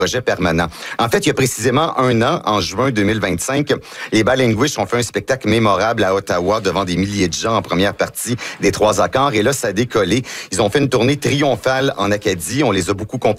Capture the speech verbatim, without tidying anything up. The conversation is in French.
projet permanent. En fait, il y a précisément un an, en juin deux mille vingt-cinq, les Balinguish ont fait un spectacle mémorable à Ottawa devant des milliers de gens en première partie des Trois Accords. Et là, ça a décollé. Ils ont fait une tournée triomphale en Acadie. On les a beaucoup accompagnés.